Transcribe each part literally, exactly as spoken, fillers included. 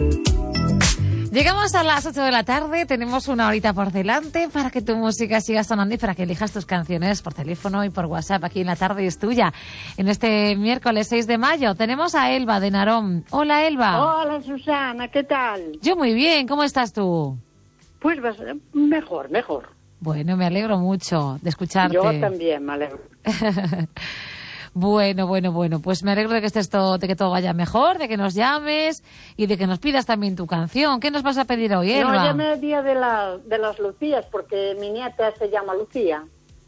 Llegamos a las ocho de la tarde, tenemos una horita por delante para que tu música siga sonando y para que elijas tus canciones por teléfono y por WhatsApp. Aquí en La Tarde es Tuya. En este miércoles seis de mayo tenemos a Elba de Narón. Hola, Elba. Hola, Susana, ¿qué tal? Yo muy bien, ¿cómo estás tú? Pues vas, mejor, mejor. Bueno, me alegro mucho de escucharte. Yo también me alegro. Bueno, bueno, bueno, pues me alegro de que estés todo, de que todo vaya mejor, de que nos llames y de que nos pidas también tu canción. ¿Qué nos vas a pedir hoy, Elba? No, llamé el día de, la, de las Lucías porque mi nieta se llama Lucía.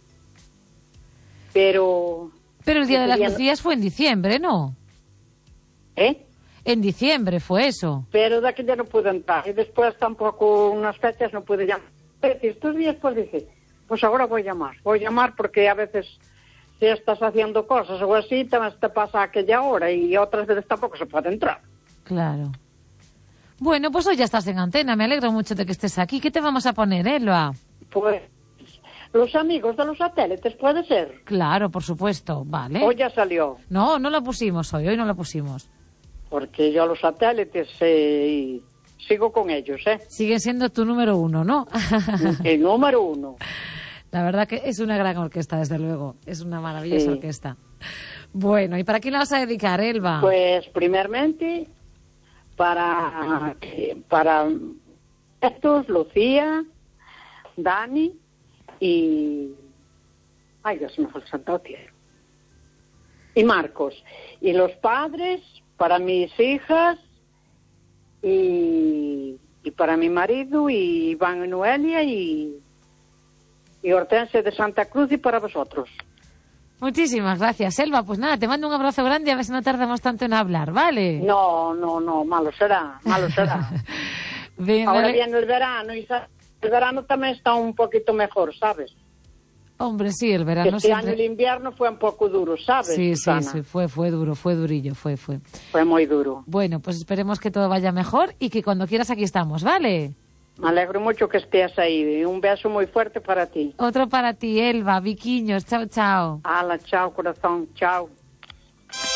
Pero... Pero el día de las quería... Lucías fue en diciembre, ¿no? ¿Eh? En diciembre fue eso. Pero de aquí ya no pude entrar. Y después tampoco unas fechas no pude llamar. Y estos días pues dije, pues ahora voy a llamar. Voy a llamar porque a veces... si estás haciendo cosas o así, te, te pasa aquella hora y otras veces tampoco se puede entrar. Claro. Bueno, pues hoy ya estás en antena, me alegro mucho de que estés aquí. ¿Qué te vamos a poner, Elba? Pues, los amigos de los satélites, ¿puede ser? Claro, por supuesto, vale. Hoy ya salió. No, no lo pusimos hoy, hoy no lo pusimos. Porque yo los satélites eh, sigo con ellos, ¿eh? Siguen siendo tu número uno, ¿no? El número uno. La verdad que es una gran orquesta, desde luego. Es una maravillosa sí. orquesta. Bueno, ¿y para quién la vas a dedicar, Elba? Pues, primeramente, para, para estos, Lucía, Dani y... Ay, Dios, me fue el santo cielo. Y Marcos. Y los padres, para mis hijas y, y para mi marido y Iván y Noelia y... y Hortensia de Santa Cruz y para vosotros. Muchísimas gracias, Elba. Pues nada, te mando un abrazo grande a ver si no tardamos tanto en hablar, ¿vale? No, no, no, malo será, malo será. Bien, ahora vale. Viene el verano y el verano también está un poquito mejor, ¿sabes? Hombre, sí, el verano este siempre... año el invierno fue un poco duro, ¿sabes, Sí, Susana? sí, sí, fue, fue duro, fue durillo, fue, fue. Fue muy duro. Bueno, pues esperemos que todo vaya mejor y que cuando quieras aquí estamos, ¿vale? Me alegro mucho que estés ahí. Un beso muy fuerte para ti. Otro para ti, Elba. Viquiños. Chao, chao. Hala, chao, corazón. Chao.